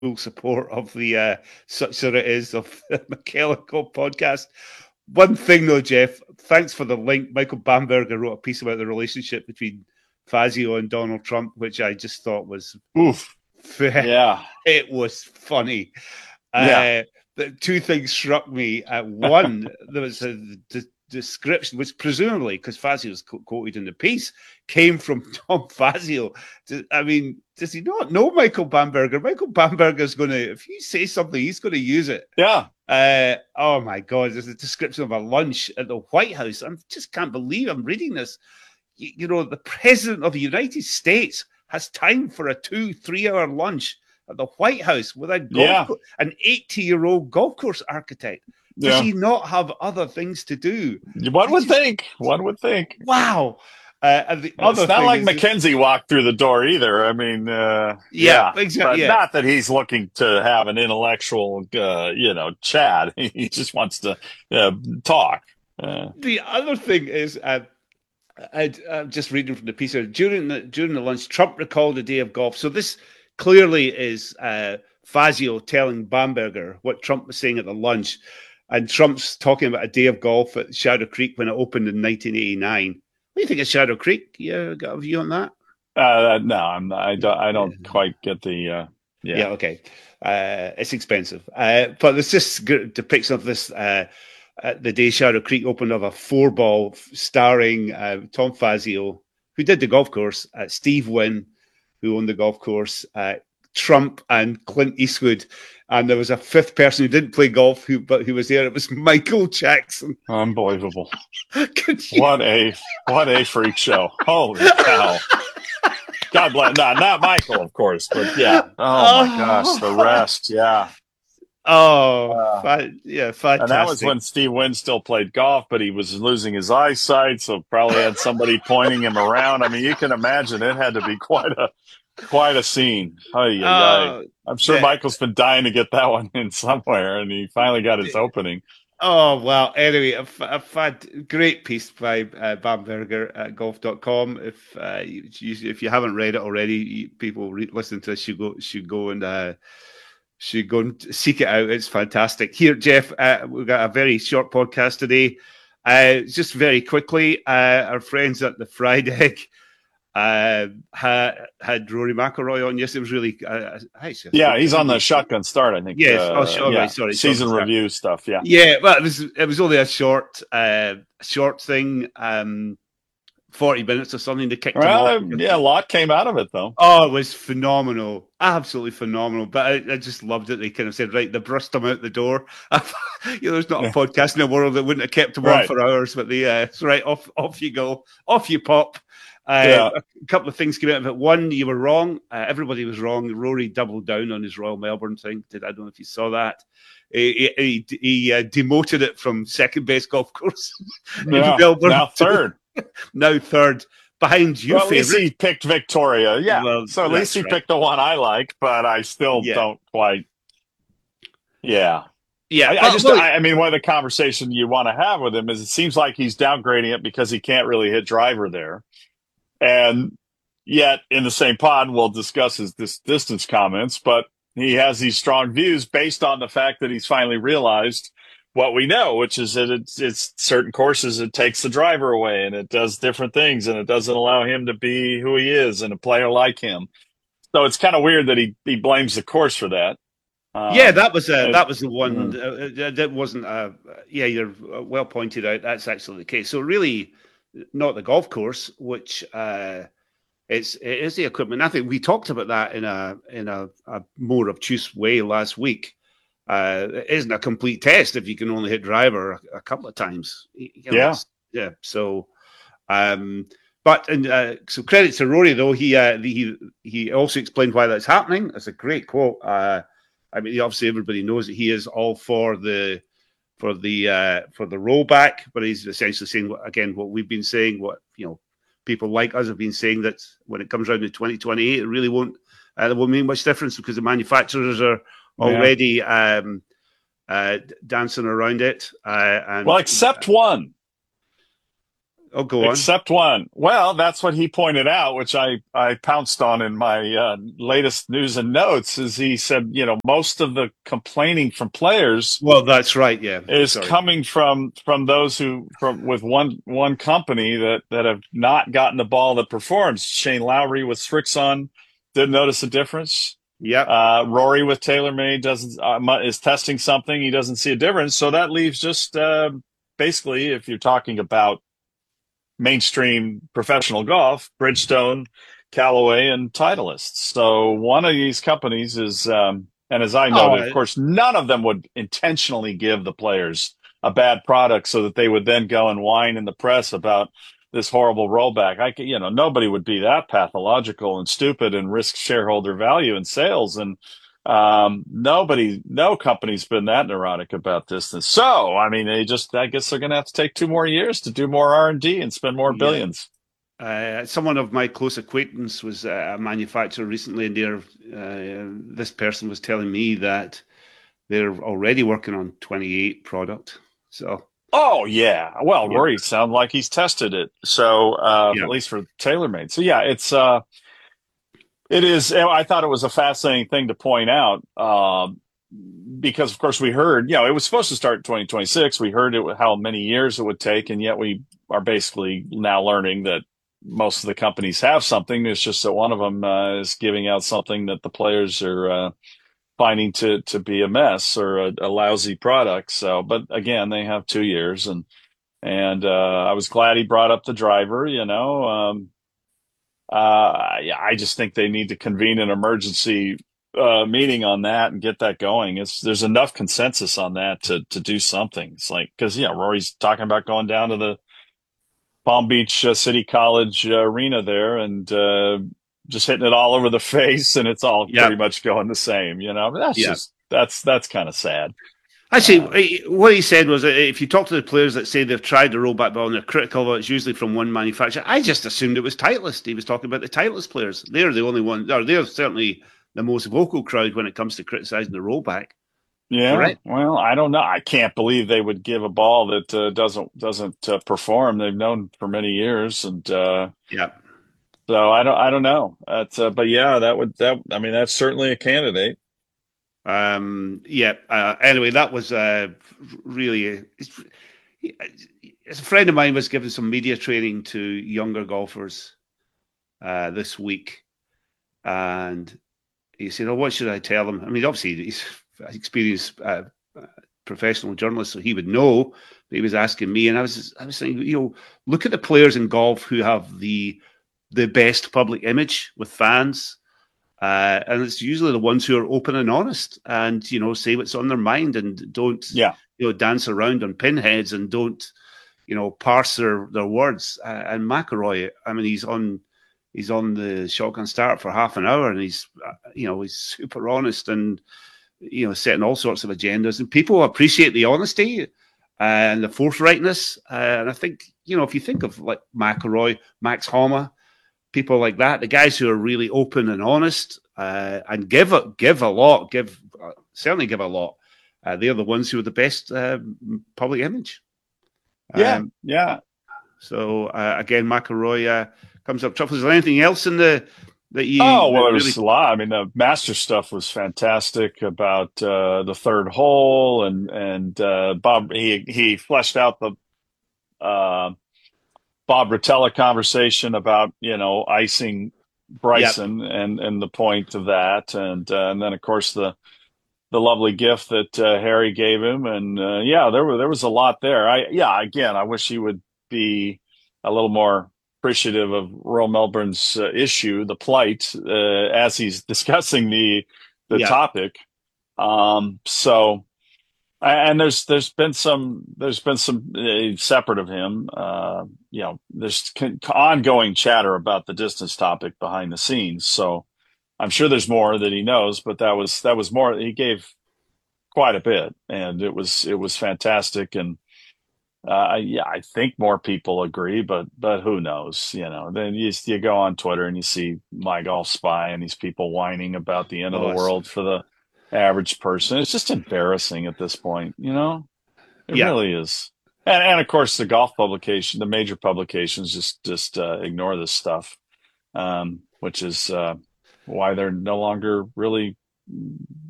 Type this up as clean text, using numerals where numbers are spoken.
full support of the Such So It Is of the McKellar podcast. One thing though, Jeff, thanks for the link. Michael Bamberger wrote a piece about the relationship between Fazio and Donald Trump, which I just thought was Oof. Yeah. it was funny. Yeah. The two things struck me. One, there was a description, which presumably, because Fazio was quoted in the piece, came from Tom Fazio. I mean, does he not know Michael Bamberger? Michael Bamberger's going to, if you say something, he's going to use it. Yeah. Oh my God, there's a description of a lunch at the White House. I just can't believe I'm reading this. You know, the President of the United States has time for a 2-3 hour lunch at the White House with an 80-year-old golf course architect. Does he not have other things to do? One would think. Wow. And the other it's not thing like is McKenzie walked through the door either. I mean, exactly. But not that he's looking to have an intellectual, chat. He just wants to talk. The other thing is, I'm just reading from the piece here. During the lunch, Trump recalled a day of golf. So this clearly is Fazio telling Bamberger what Trump was saying at the lunch. And Trump's talking about a day of golf at Shadow Creek when it opened in 1989. What do you think of Shadow Creek? You got a view on that? No, I don't quite get the. Yeah, okay. It's expensive, but there's just depiction of this. The day Shadow Creek opened of a 4-ball starring Tom Fazio, who did the golf course, Steve Wynn, who owned the golf course, Trump and Clint Eastwood, and there was a fifth person who didn't play golf, who was there. It was Michael Jackson. Unbelievable! What a freak show! Holy cow! God bless. Not Michael, of course, but yeah. Oh my gosh, the rest, yeah. Fantastic. And that was when Steve Wynn still played golf, but he was losing his eyesight, so probably had somebody pointing him around. I mean, you can imagine it had to be quite a scene. I'm sure Michael's been dying to get that one in somewhere, and he finally got his opening. Oh, well, anyway, I've had great piece by Bamberger at golf.com. If you haven't read it already, people listening to this should go and seek it out. It's fantastic. Here, Jeff, we've got a very short podcast today. Just very quickly, our friends at the Fried Egg had Rory McIlroy on. Yes, it was really. He's on the shotgun start, I think. Yes. Right, sorry. Season review stuff. Yeah. Yeah. Well, it was only a short thing. 40 minutes or something to kick them off. Yeah, a lot came out of it, though. Oh, it was phenomenal. Absolutely phenomenal. But I just loved it. They kind of said, right, they brushed him out the door. There's not a podcast in the world that wouldn't have kept him on for hours, but it's right, off you go. Off you pop. A couple of things came out of it. One, you were wrong. Everybody was wrong. Rory doubled down on his Royal Melbourne thing. I don't know if you saw that. He demoted it from second best golf course in Melbourne. Now third. Now third, behind you. Well, at least he picked Victoria. Yeah. Well, so at least he picked the one I like, but I still don't quite. Yeah. Yeah. I mean, one of the conversations you want to have with him is it seems like he's downgrading it because he can't really hit driver there. And yet in the same pod, we'll discuss his distance comments, but he has these strong views based on the fact that he's finally realized what we know, which is that it's certain courses, it takes the driver away and it does different things and it doesn't allow him to be who he is and a player like him. So it's kind of weird that he blames the course for that. That was the one that wasn't. You're well pointed out. That's actually the case. So really, not the golf course, which it is the equipment. I think we talked about that in a more obtuse way last week. It isn't a complete test if you can only hit driver a couple of times. So, so credit to Rory though. He also explained why that's happening. That's a great quote. I mean, obviously everybody knows that he is all for the rollback, but he's essentially saying again what we've been saying. What people like us have been saying, that when it comes around to 2028, it really won't make much difference because the manufacturers are already dancing around it. Except one. Oh, go on. Except one. Well, that's what he pointed out, which I pounced on in my latest news and notes. Is he said, most of the complaining from players Well, that's right. Yeah. is Sorry. coming from those who from with one company that have not gotten the ball that performs. Shane Lowry with Srixon didn't notice a difference. Yep. Rory with TaylorMade doesn't is testing something. He doesn't see a difference. So that leaves just basically, if you're talking about mainstream professional golf, Bridgestone, Callaway, and Titleist. So one of these companies is, and as I noted, of Oh, course, none of them would intentionally give the players a bad product so that they would then go and whine in the press about this horrible rollback. Nobody would be that pathological and stupid and risk shareholder value and sales. And no company's been that neurotic about this. And so, I mean, I guess they're going to have to take 2 more years to do more R&D and spend more yeah. billions. Someone of my close acquaintance was a manufacturer recently, and this person was telling me that they're already working on 28 product. So, Oh yeah. Well, yeah, Rory sounds like he's tested it. So, yeah, at least for TaylorMade. So yeah, it is. I thought it was a fascinating thing to point out. Because of course we heard, it was supposed to start in 2026. We heard how many years it would take, and yet we are basically now learning that most of the companies have something. It's just that one of them is giving out something that the players are finding to be a mess or a lousy product. So, but again, they have 2 years, and I was glad he brought up the driver. Yeah, I just think they need to convene an emergency meeting on that and get that going. There's enough consensus on that to do something. It's like, because Rory's talking about going down to the Palm Beach City College arena there and just hitting it all over the face, and it's all yeah, pretty much going the same. yeah. That's kind of sad. Actually, what he said was that if you talk to the players that say they've tried the rollback ball and they're critical of it, it's usually from one manufacturer. I just assumed it was Titleist. He was talking about the Titleist players. They're the only one, or they're certainly the most vocal crowd when it comes to criticizing the rollback. Yeah, Correct? well, I don't know. I can't believe they would give a ball that doesn't perform. They've known for many years, and Yeah. so I don't know. But yeah, I mean that's certainly a candidate. Yeah. Anyway, that was really. A friend of mine was giving some media training to younger golfers this week, and he said, "Oh, what should I tell them?" I mean, obviously he's an experienced professional journalist, so he would know. But he was asking me, and I was saying, look at the players in golf who have the best public image with fans. And it's usually the ones who are open and honest and, say what's on their mind and don't, Yeah, dance around on pinheads and don't, parse their words. And McIlroy, I mean, he's on the shotgun start for half an hour and he's super honest and, setting all sorts of agendas. And people appreciate the honesty and the forthrightness. And I think, if you think of like McIlroy, Max Homa, people like that, the guys who are really open and honest and give a lot, certainly give a lot. They're the ones who are the best public image. yeah. So again, McIlroy comes up tough. Is there anything else in that Oh, you well, that there really? was a lot. I mean, the master stuff was fantastic about the third hole, and Bob he fleshed out the uh, Bob Rotella conversation about icing Yep, Bryson and the point of that, and then of course the lovely gift that Harry gave him, and yeah, there was a lot there. Again, I wish he would be a little more appreciative of Royal Melbourne's issue, the plight, as he's discussing the yep, topic. So and there's been some separate of him. There's ongoing chatter about the distance topic behind the scenes. So I'm sure there's more that he knows, but that was more. He gave quite a bit, and it was fantastic. And yeah, I think more people agree, but who knows? Then you go on Twitter and you see My Golf Spy and these people whining about the end of the oh, world for the average person. It's just embarrassing at this point. It yeah. really is. And of course, the golf publication, the major publications just ignore this stuff, which is why they're no longer really